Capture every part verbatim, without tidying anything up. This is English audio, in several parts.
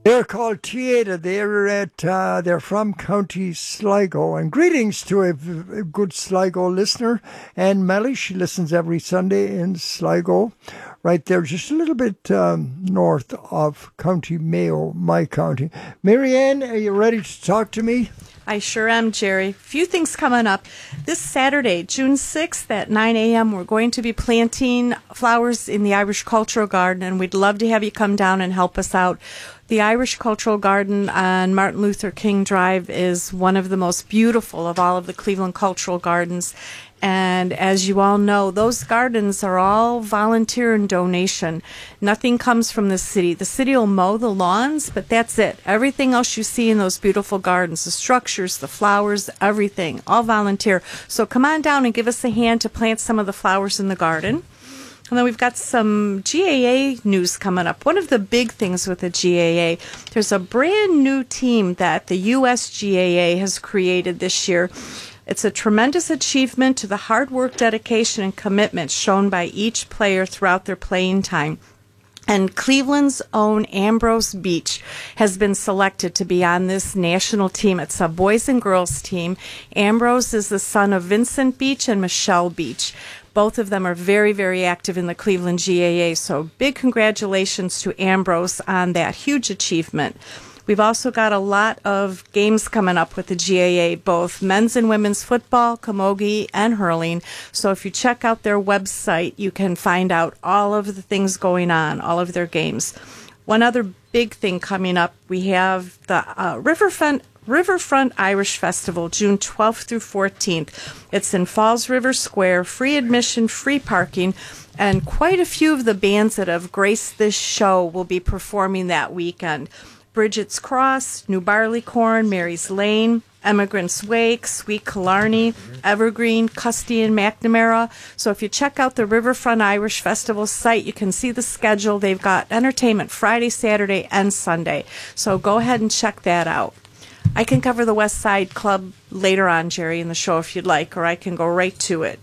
They're called Tieta. They're at uh, they're from County Sligo. And greetings to a, a good Sligo listener, Anne Melly. She listens every Sunday in Sligo, right there, just a little bit um, north of County Mayo, my county. Marianne, are you ready to talk to me? I sure am, Jerry. Few things coming up. This Saturday, June sixth at nine a.m., we're going to be planting flowers in the Irish Cultural Garden, and we'd love to have you come down and help us out. The Irish Cultural Garden on Martin Luther King Drive is one of the most beautiful of all of the Cleveland Cultural Gardens. And as you all know, those gardens are all volunteer and donation. Nothing comes from the city. The city will mow the lawns, but that's it. Everything else you see in those beautiful gardens, the structures, the flowers, everything, all volunteer. So come on down and give us a hand to plant some of the flowers in the garden. And then we've got some G A A news coming up. One of the big things with the G A A, there's a brand new team that the U S G A A has created this year. It's a tremendous achievement to the hard work, dedication, and commitment shown by each player throughout their playing time. And Cleveland's own Ambrose Beach has been selected to be on this national team. It's a boys and girls team. Ambrose is the son of Vincent Beach and Michelle Beach. Both of them are very, very active in the Cleveland G A A, so big congratulations to Ambrose on that huge achievement. We've also got a lot of games coming up with the G A A, both men's and women's football, camogie, and hurling. So if you check out their website, you can find out all of the things going on, all of their games. One other big thing coming up, we have the uh, Riverfront Riverfront Irish Festival, June twelfth through fourteenth. It's in Falls River Square, free admission, free parking, and quite a few of the bands that have graced this show will be performing that weekend. Bridget's Cross, New Barleycorn, Mary's Lane, Emigrant's Wake, Sweet Killarney, Evergreen, Custey, and McNamara. So if you check out the Riverfront Irish Festival site, you can see the schedule. They've got entertainment Friday, Saturday, and Sunday. So go ahead and check that out. I can cover the West Side Club later on, Jerry, in the show if you'd like, or I can go right to it.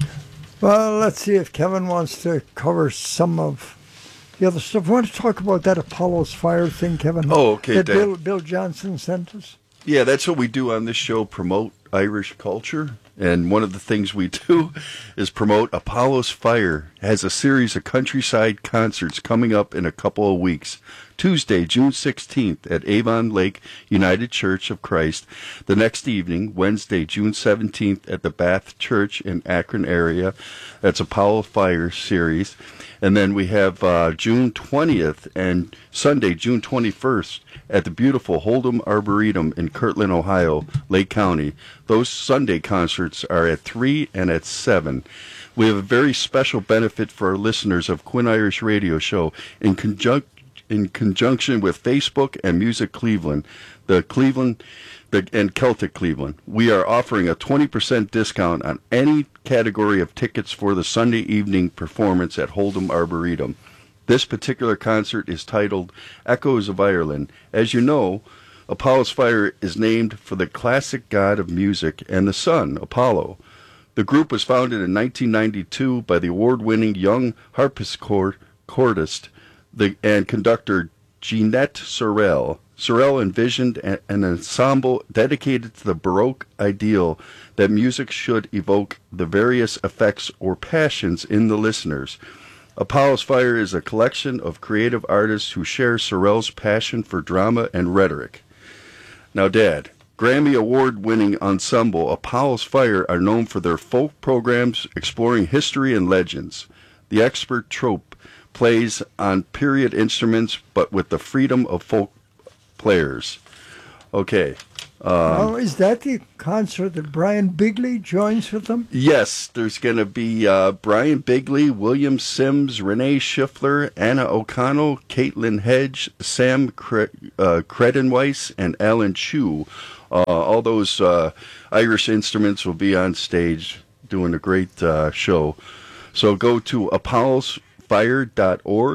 Well, let's see if Kevin wants to cover some of the other stuff. I want to talk about that Apollo's Fire thing, Kevin. Oh, okay, that Dan. Bill, Bill Johnson sent us. Yeah, that's what we do on this show, promote Irish culture. And one of the things we do is promote Apollo's Fire. It has a series of countryside concerts coming up in a couple of weeks. Tuesday, June sixteenth at Avon Lake United Church of Christ. The next evening, Wednesday, June seventeenth at the Bath Church in Akron area. That's Apollo Fire series. And then we have uh, June twentieth and Sunday, June twenty-first at the beautiful Hold'em Arboretum in Kirtland, Ohio, Lake County. Those Sunday concerts are at three and at seven. We have a very special benefit for our listeners of Quinn Irish Radio Show in conjunction in conjunction with Facebook and Music Cleveland, the Cleveland the, and Celtic Cleveland. We are offering a twenty percent discount on any category of tickets for the Sunday evening performance at Hold'em Arboretum. This particular concert is titled Echoes of Ireland. As you know, Apollo's Fire is named for the classic god of music and the sun, Apollo. The group was founded in nineteen ninety-two by the award-winning young harpsichordist The, and conductor Jeanette Sorrell. Sorrell envisioned a, an ensemble dedicated to the Baroque ideal that music should evoke the various effects or passions in the listeners. Apollo's Fire is a collection of creative artists who share Sorrell's passion for drama and rhetoric. Now, Dad, Grammy Award-winning ensemble Apollo's Fire are known for their folk programs exploring history and legends. The expert troupe plays on period instruments, but with the freedom of folk players. Okay. Um, oh, is that the concert that Brian Bigley joins with them? Yes, there's going to be uh, Brian Bigley, William Sims, Renee Schiffler, Anna O'Connell, Caitlin Hedge, Sam Cre- uh, Credenweiss, and Alan Chu. Uh, all those uh, Irish instruments will be on stage doing a great uh, show. So go to apollos fire dot org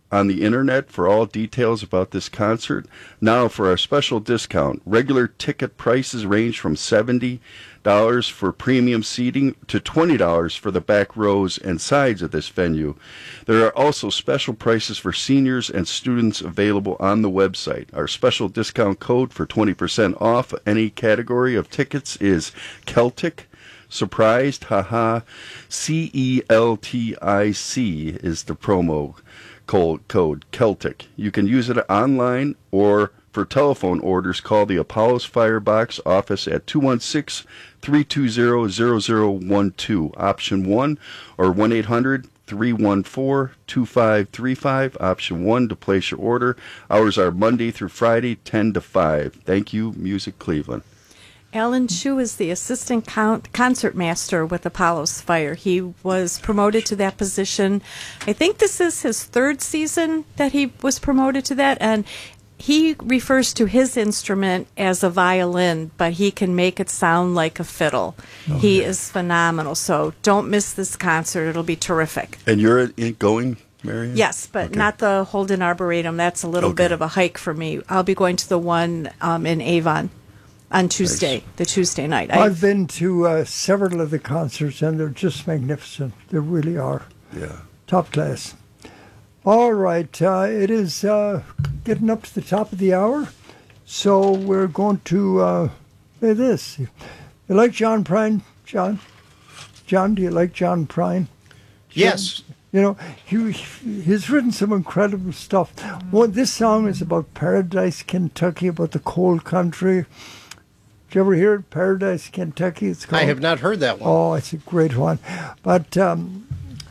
on the internet for all details about this concert. Now for our special discount, regular ticket prices range from seventy dollars for premium seating to twenty dollars for the back rows and sides of this venue. There are also special prices for seniors and students available on the website. Our special discount code for twenty percent off any category of tickets is Celtic. Surprised, haha, C E L T I C is the promo code, code Celtic. You can use it online, or for telephone orders, call the Apollo's Firebox office at two one six, three two zero, zero zero one two, option one, or one eight hundred, three one four, two five three five, option one, to place your order. Hours are Monday through Friday, ten to five. Thank you, Music Cleveland. Alan Chu is the assistant con- concert master with Apollo's Fire. He was promoted to that position. I think this is his third season that he was promoted to that, and he refers to his instrument as a violin, but he can make it sound like a fiddle. Okay. He is phenomenal, so don't miss this concert. It'll be terrific. And you're going, Marian? Yes, but okay. not the Holden Arboretum. That's a little okay. bit of a hike for me. I'll be going to the one um, in Avon on Tuesday, nice. the Tuesday night. I've, I've been to uh, several of the concerts, and they're just magnificent. They really are. Yeah. Top class. All right. Uh, it is uh, getting up to the top of the hour, so we're going to uh, play this. You like John Prine, John? John, do you like John Prine? Yes. You know, he he's written some incredible stuff. One, this song is about Paradise, Kentucky, about the coal country. Did you ever hear it? Paradise, Kentucky, it's called. I have not heard that one. Oh, it's a great one. But um,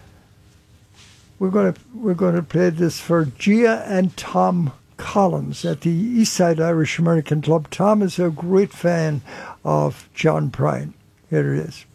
we're going to we're going to play this for Gia and Tom Collins at the Eastside Irish American Club. Tom is a great fan of John Prine. Here it is.